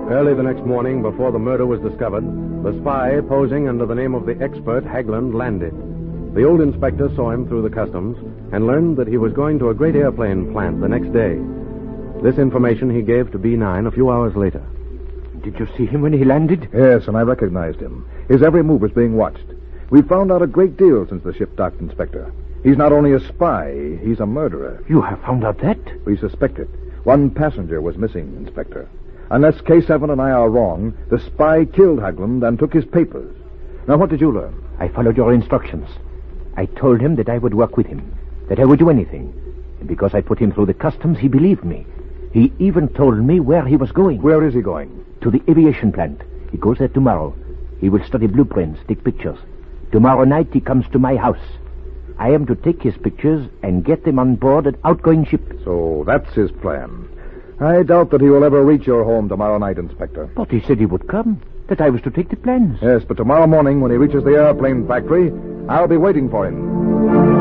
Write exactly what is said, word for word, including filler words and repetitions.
Early the next morning, before the murder was discovered, the spy, posing under the name of the expert Haglund, landed. The old inspector saw him through the customs and learned that he was going to a great airplane plant the next day. This information he gave to B nine a few hours later. Did you see him when he landed? Yes, and I recognized him. His every move was being watched. We found out a great deal since the ship docked, Inspector. He's not only a spy, he's a murderer. You have found out that? We suspect it. One passenger was missing, Inspector. Unless K seven and I are wrong, the spy killed Haglund and took his papers. Now, what did you learn? I followed your instructions. I told him that I would work with him, that I would do anything. And because I put him through the customs, he believed me. He even told me where he was going. Where is he going? To the aviation plant. He goes there tomorrow. He will study blueprints, take pictures. Tomorrow night he comes to my house. I am to take his pictures and get them on board an outgoing ship. So that's his plan. I doubt that he will ever reach your home tomorrow night, Inspector. But he said he would come, that I was to take the plans. Yes, but tomorrow morning when he reaches the airplane factory, I'll be waiting for him.